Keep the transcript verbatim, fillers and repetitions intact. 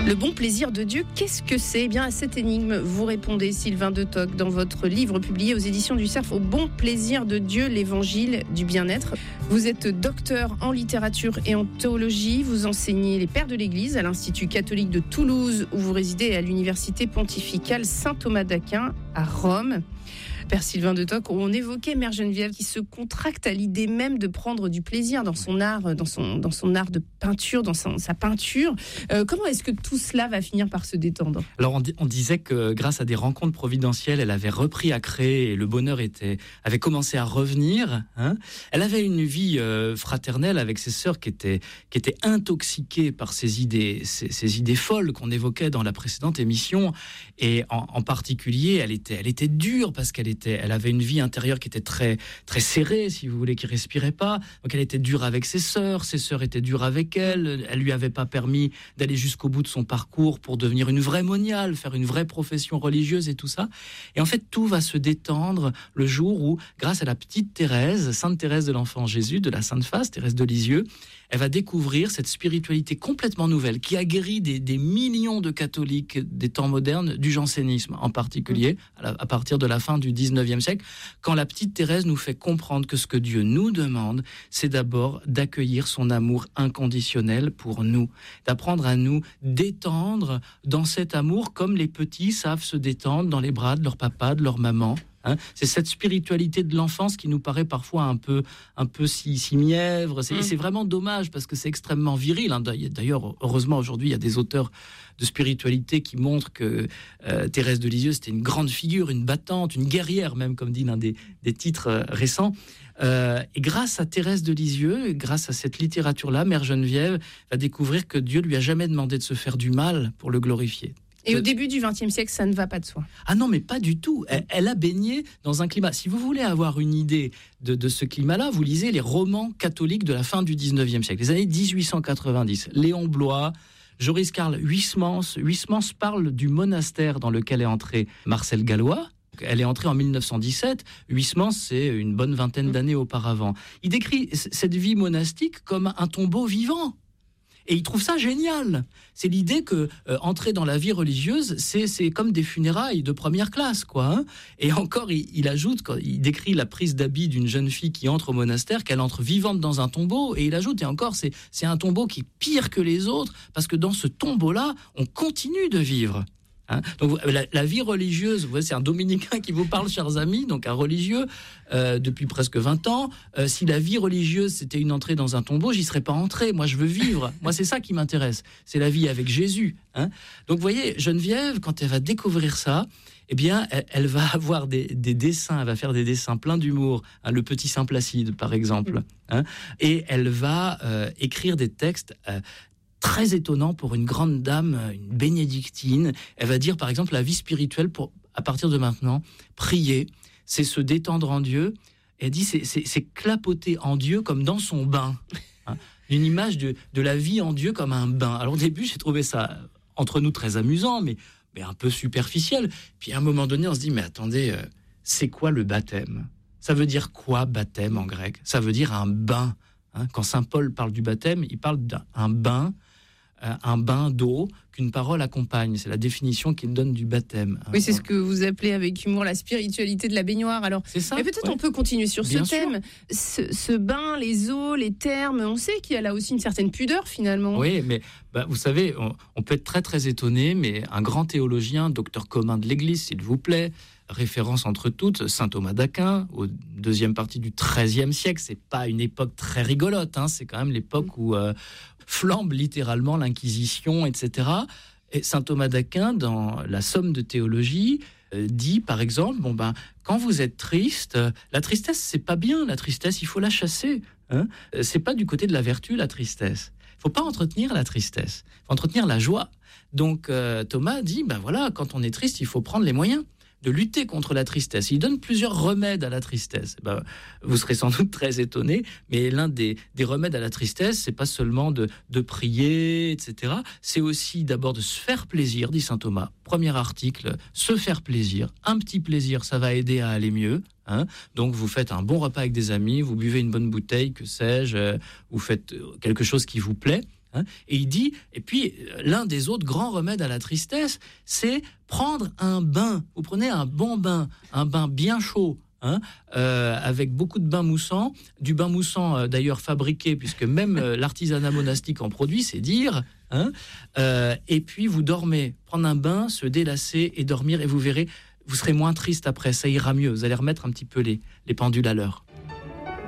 Le bon plaisir de Dieu, qu'est-ce que c'est ? Eh bien, à cette énigme, vous répondez, Sylvain de Toc, dans votre livre publié aux éditions du Cerf, Au bon plaisir de Dieu, l'évangile du bien-être. Vous êtes docteur en littérature et en théologie. Vous enseignez les pères de l'Église à l'Institut catholique de Toulouse, où vous résidez à l'université pontificale Saint-Thomas d'Aquin à Rome. Père Sylvain de Toc, on évoquait Mère Geneviève qui se contracte à l'idée même de prendre du plaisir dans son art, dans son, dans son art de peinture, dans son, sa peinture. Euh, comment est-ce que tout cela va finir par se détendre ? Alors on, on disait que grâce à des rencontres providentielles, elle avait repris à créer et le bonheur était, avait commencé à revenir. Hein. Elle avait une vie euh, fraternelle avec ses sœurs qui étaient, qui étaient intoxiquées par ces idées, ces, ces idées folles qu'on évoquait dans la précédente émission. Et en, en particulier, elle était, elle était dure parce qu'elle était elle avait une vie intérieure qui était très, très serrée, si vous voulez, qui respirait pas. Donc elle était dure avec ses sœurs, ses sœurs étaient dures avec elle. Elle lui avait pas permis d'aller jusqu'au bout de son parcours pour devenir une vraie moniale, faire une vraie profession religieuse et tout ça. Et en fait, tout va se détendre le jour où, grâce à la petite Thérèse, Sainte Thérèse de l'Enfant Jésus, de la Sainte Face, Thérèse de Lisieux, elle va découvrir cette spiritualité complètement nouvelle qui a guéri des, des millions de catholiques des temps modernes du jansénisme, en particulier à, la, à partir de la fin du dix-neuvième siècle, quand la petite Thérèse nous fait comprendre que ce que Dieu nous demande, c'est d'abord d'accueillir son amour inconditionnel pour nous, d'apprendre à nous détendre dans cet amour comme les petits savent se détendre dans les bras de leur papa, de leur maman. Hein, c'est cette spiritualité de l'enfance qui nous paraît parfois un peu, un peu si, si mièvre. C'est, mmh. Et c'est vraiment dommage parce que c'est extrêmement viril. Hein. D'ailleurs, heureusement, aujourd'hui, il y a des auteurs de spiritualité qui montrent que euh, Thérèse de Lisieux, c'était une grande figure, une battante, une guerrière même, comme dit l'un des, des titres euh, récents. Euh, et grâce à Thérèse de Lisieux, grâce à cette littérature-là, Mère Geneviève va découvrir que Dieu lui a jamais demandé de se faire du mal pour le glorifier. Et au début du vingtième siècle, ça ne va pas de soi. Ah non, mais pas du tout. Elle, elle a baigné dans un climat. Si vous voulez avoir une idée de, de ce climat-là, vous lisez les romans catholiques de la fin du dix-neuvième siècle, les années dix-huit cent quatre-vingt-dix. Léon Bloy, Joris Karl Huysmans. Huysmans parle du monastère dans lequel est entré Marcel Gallois. Elle est entrée en mille neuf cent dix-sept. Huysmans, c'est une bonne vingtaine d'années auparavant. Il décrit cette vie monastique comme un tombeau vivant. Et il trouve ça génial. C'est l'idée que euh, entrer dans la vie religieuse, c'est, c'est comme des funérailles de première classe, quoi. Hein. Et encore, il, il ajoute, quand il décrit la prise d'habit d'une jeune fille qui entre au monastère, qu'elle entre vivante dans un tombeau. Et il ajoute, et encore, c'est, c'est un tombeau qui est pire que les autres, parce que dans ce tombeau-là, on continue de vivre. Hein, donc la, la vie religieuse, vous voyez, c'est un dominicain qui vous parle, chers amis, donc un religieux euh, depuis presque vingt ans. Euh, si la vie religieuse c'était une entrée dans un tombeau, j'y serais pas entré. Moi, je veux vivre. Moi, c'est ça qui m'intéresse. C'est la vie avec Jésus. Hein. Donc, vous voyez, Geneviève, quand elle va découvrir ça, eh bien, elle, elle va avoir des, des dessins. Elle va faire des dessins pleins d'humour. Hein, le Petit Saint Placide, par exemple. Hein, et elle va euh, écrire des textes. Euh, très étonnant pour une grande dame, une bénédictine. Elle va dire, par exemple, la vie spirituelle, pour, à partir de maintenant, prier, c'est se détendre en Dieu. Et elle dit, c'est, c'est, c'est clapoter en Dieu comme dans son bain. Hein, une image de, de la vie en Dieu comme un bain. Alors au début, j'ai trouvé ça, entre nous, très amusant, mais, mais un peu superficiel. Puis à un moment donné, on se dit, mais attendez, euh, c'est quoi le baptême ? Ça veut dire quoi, baptême, en grec ? Ça veut dire un bain. Hein, quand saint Paul parle du baptême, il parle d'un bain, un bain d'eau qu'une parole accompagne. C'est la définition qu'il donne du baptême. Oui, c'est ce que vous appelez avec humour la spiritualité de la baignoire. Alors, c'est ça. Mais peut-être ouais. on peut continuer sur Bien ce thème. Ce, ce bain, les eaux, les termes, on sait qu'il y a là aussi une certaine pudeur finalement. Oui, mais bah, vous savez, on, on peut être très très étonné, mais un grand théologien, docteur commun de l'Église, s'il vous plaît, référence entre toutes, saint Thomas d'Aquin, au deuxième partie du treizième siècle. C'est pas une époque très rigolote, hein, c'est quand même l'époque où euh, flambe littéralement l'Inquisition, et cetera. Et saint Thomas d'Aquin, dans la Somme de théologie, euh, dit par exemple, bon ben, quand vous êtes triste, euh, la tristesse c'est pas bien, la tristesse il faut la chasser. Hein, euh, c'est pas du côté de la vertu la tristesse. Il faut pas entretenir la tristesse, il faut entretenir la joie. Donc euh, Thomas dit, ben voilà, quand on est triste, il faut prendre les moyens de lutter contre la tristesse. Il donne plusieurs remèdes à la tristesse. Ben, vous serez sans doute très étonnés, mais l'un des, des remèdes à la tristesse, c'est pas seulement de, de prier, et cetera. C'est aussi d'abord de se faire plaisir, dit saint Thomas. Premier article, se faire plaisir. Un petit plaisir, ça va aider à aller mieux. Hein. Donc vous faites un bon repas avec des amis, vous buvez une bonne bouteille, que sais-je, euh, vous faites quelque chose qui vous plaît. Hein, et il dit, et puis l'un des autres grands remèdes à la tristesse, c'est prendre un bain. Vous prenez un bon bain, un bain bien chaud, hein, euh, avec beaucoup de bain moussant, du bain moussant euh, d'ailleurs fabriqué, puisque même euh, l'artisanat monastique en produit, c'est dire. Hein, euh, et puis vous dormez, prendre un bain, se délasser et dormir, et vous verrez, vous serez moins triste après, ça ira mieux. Vous allez remettre un petit peu les, les pendules à l'heure.